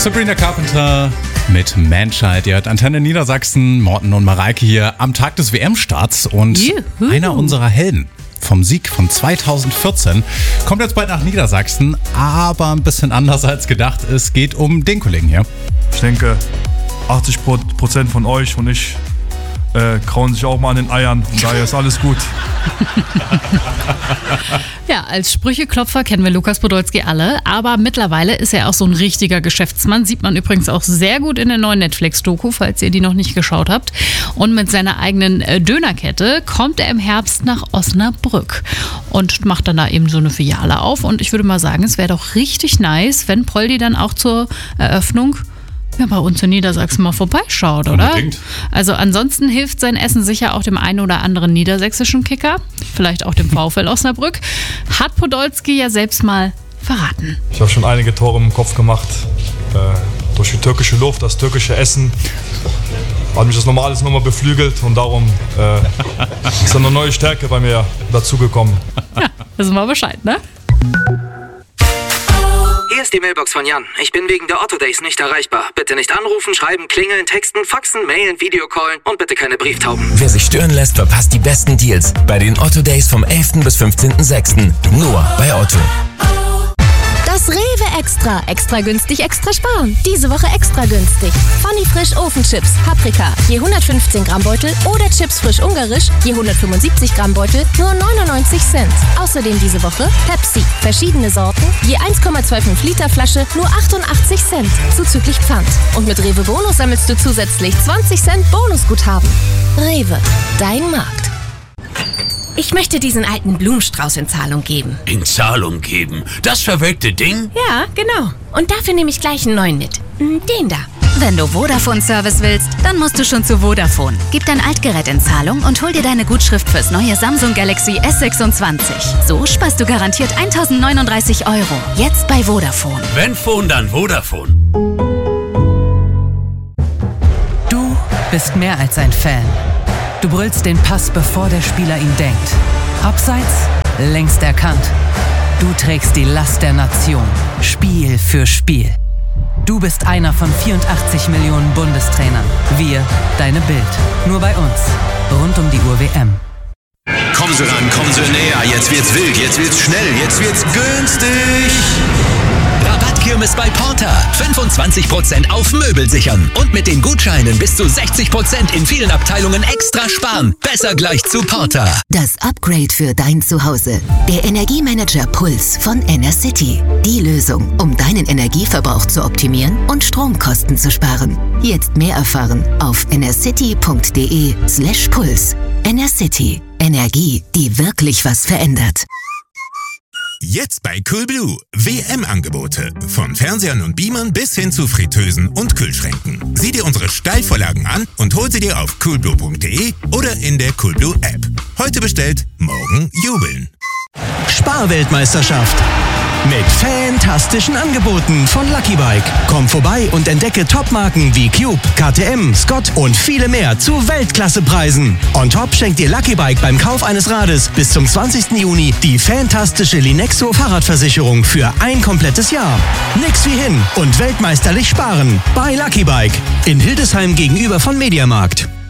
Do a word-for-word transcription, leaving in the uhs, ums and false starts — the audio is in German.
Sabrina Carpenter mit Manchild. Ihr hört Antenne Niedersachsen, Morten und Mareike hier am Tag des W M-Starts. Und Juhu. Einer unserer Helden vom Sieg von zweitausendvierzehn kommt jetzt bald nach Niedersachsen, aber ein bisschen anders als gedacht. Es geht um den Kollegen hier. Ich denke, achtzig Prozent von euch und ich äh, krauen sich auch mal an den Eiern. Von daher ist alles gut. Ja, als Sprücheklopfer kennen wir Lukas Podolski alle, aber mittlerweile ist er auch so ein richtiger Geschäftsmann. Sieht man übrigens auch sehr gut in der neuen Netflix-Doku, falls ihr die noch nicht geschaut habt. Und mit seiner eigenen Dönerkette kommt er im Herbst nach Osnabrück und macht dann da eben so eine Filiale auf. Und ich würde mal sagen, es wäre doch richtig nice, wenn Poldi dann auch zur Eröffnung ja, bei uns in Niedersachsen mal vorbeischaut, oder? Unbedingt. Also ansonsten hilft sein Essen sicher auch dem einen oder anderen niedersächsischen Kicker, vielleicht auch dem VfL Osnabrück. Hat Podolski ja selbst mal verraten. Ich habe schon einige Tore im Kopf gemacht. Äh, durch die türkische Luft, das türkische Essen. Hat mich das nochmal alles nochmal beflügelt und darum äh, ist eine neue Stärke bei mir dazugekommen. Ja, wissen wir Bescheid, ne? Hier ist die Mailbox von Jan. Ich bin wegen der Otto Days nicht erreichbar. Bitte nicht anrufen, schreiben, klingeln, texten, faxen, mailen, Videocallen und bitte keine Brieftauben. Wer sich stören lässt, verpasst die besten Deals bei den Otto Days vom elften bis fünfzehnten sechsten Nur bei Otto. Das Rewe Extra. Extra günstig, extra sparen. Diese Woche extra günstig. Funny Frisch Ofenchips, Paprika, je hundertfünfzehn Gramm Beutel oder Chips frisch ungarisch, je hundertfünfundsiebzig Gramm Beutel, nur neunundneunzig Cent. Außerdem diese Woche Pepsi, verschiedene Sorten, je eins Komma fünfundzwanzig Liter Flasche, nur achtundachtzig Cent, zuzüglich Pfand. Und mit Rewe Bonus sammelst du zusätzlich zwanzig Cent Bonusguthaben. Rewe, dein Markt. Ich möchte diesen alten Blumenstrauß in Zahlung geben. In Zahlung geben? Das verwelkte Ding? Ja, genau. Und dafür nehme ich gleich einen neuen mit. Den da. Wenn du Vodafone-Service willst, dann musst du schon zu Vodafone. Gib dein Altgerät in Zahlung und hol dir deine Gutschrift fürs neue Samsung Galaxy S sechsundzwanzig. So sparst du garantiert eintausendneununddreißig Euro. Jetzt bei Vodafone. Wenn Phone, dann Vodafone. Du bist mehr als ein Fan. Du brüllst den Pass, bevor der Spieler ihn denkt. Abseits, längst erkannt. Du trägst die Last der Nation, Spiel für Spiel. Du bist einer von vierundachtzig Millionen Bundestrainern. Wir, deine Bild. Nur bei uns. Rund um die Uhr W M. Kommen Sie ran, kommen Sie näher. Jetzt wird's wild, jetzt wird's schnell, jetzt wird's günstig. Rabattkirmes bei Porter. fünfundzwanzig Prozent auf Möbel sichern. Und mit den Gutscheinen bis zu sechzig Prozent in vielen Abteilungen extra sparen. Besser gleich zu Porter. Das Upgrade für dein Zuhause. Der Energiemanager Puls von Enercity. Die Lösung, um deinen Energieverbrauch zu optimieren und Stromkosten zu sparen. Jetzt mehr erfahren auf enercity.de slash Puls. Enercity. Energie, die wirklich was verändert. Jetzt bei Coolblue. W M-Angebote. Von Fernsehern und Beamern bis hin zu Fritteusen und Kühlschränken. Sieh dir unsere Steilvorlagen an und hol sie dir auf coolblue punkt de oder in der Coolblue App. Heute bestellt, morgen jubeln. Sparweltmeisterschaft. Mit fantastischen Angeboten von Lucky Bike. Komm vorbei und entdecke Topmarken wie Cube, K T M, Scott und viele mehr zu Weltklassepreisen. On top schenkt dir Lucky Bike beim Kauf eines Rades bis zum zwanzigsten Juni die fantastische Linexo Fahrradversicherung für ein komplettes Jahr. Nix wie hin und weltmeisterlich sparen bei Lucky Bike in Hildesheim gegenüber von Mediamarkt.